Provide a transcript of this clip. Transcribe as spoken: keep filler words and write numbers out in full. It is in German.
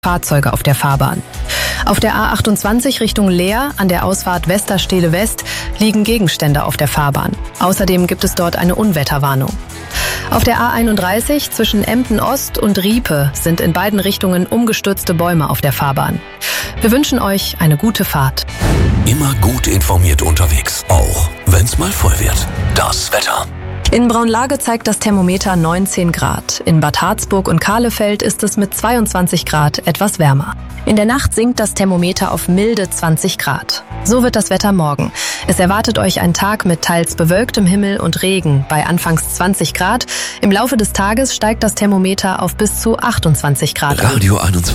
Fahrzeuge auf der Fahrbahn. Auf der A achtundzwanzig Richtung Leer an der Ausfahrt Westerstede West liegen Gegenstände auf der Fahrbahn. Außerdem gibt es dort eine Unwetterwarnung. Auf der A einunddreißig zwischen Emden Ost und Riepe sind in beiden Richtungen umgestürzte Bäume auf der Fahrbahn. Wir wünschen euch eine gute Fahrt. Immer gut informiert unterwegs, auch wenn's mal voll wird. Das Wetter. In Braunlage zeigt das Thermometer neunzehn Grad. In Bad Harzburg und Kahlefeld ist es mit zweiundzwanzig Grad etwas wärmer. In der Nacht sinkt das Thermometer auf milde zwanzig Grad. So wird das Wetter morgen. Es erwartet euch ein Tag mit teils bewölktem Himmel und Regen bei anfangs zwanzig Grad. Im Laufe des Tages steigt das Thermometer auf bis zu achtundzwanzig Grad. Radio einundzwanzig.